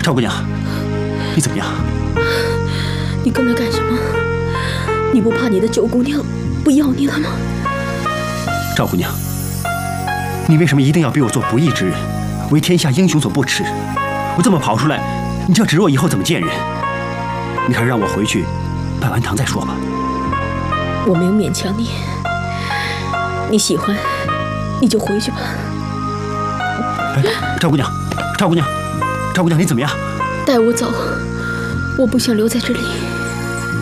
赵姑娘，你怎么样？ 你跟来干什么？你不怕你的九姑娘不要你了吗？ 赵姑娘，你为什么一定要逼我做不义之人，为天下英雄所不齿？我这么跑出来，你就要指我以后怎么见人？你还是让我回去拜完堂再说吧。 我没有勉强你，你喜欢你就回去吧。 赵姑娘，赵姑娘，赵姑娘，你怎么样？ 带我走，我不想留在这里。